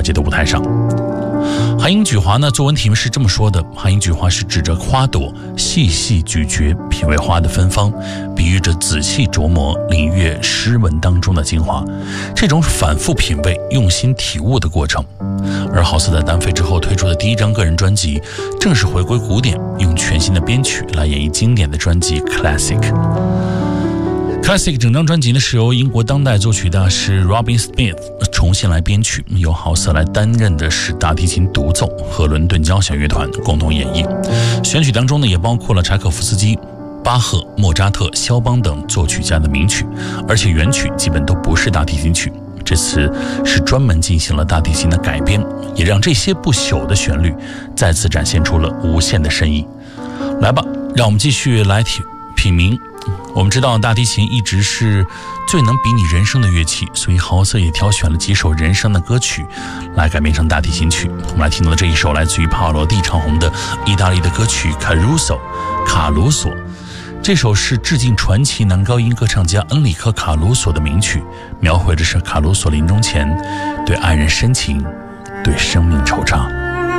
界的舞台上。寒樱菊花呢，作文题目是这么说的：寒樱菊花是指着花朵细细咀嚼，品味花的芬芳，比喻着仔细琢磨领略诗文当中的精华，这种反复品味、用心体悟的过程。而豪瑟在单飞之后推出的第一张个人专辑，正是回归古典，用全新的编曲来演绎经典的专辑 Classic。Classic 整张专辑呢是由英国当代作曲大师 Robin Smith 重新来编曲，由豪瑟来担任的是大提琴独奏和伦敦交响乐团共同演绎。选曲当中呢也包括了柴可夫斯基、巴赫、莫扎特、肖邦等作曲家的名曲，而且原曲基本都不是大提琴曲，这次是专门进行了大提琴的改编，也让这些不朽的旋律再次展现出了无限的深意。来吧，让我们继续来品茗。我们知道大提琴一直是最能比拟人声的乐器，所以豪瑟也挑选了几首人声的歌曲来改编成大提琴曲。我们来听到的这一首来自于帕瓦罗蒂唱红的意大利的歌曲卡鲁索。这首是致敬传奇男高音歌唱家恩里克·卡鲁索的名曲，描绘的是卡鲁索临终前对爱人深情，对生命惆怅。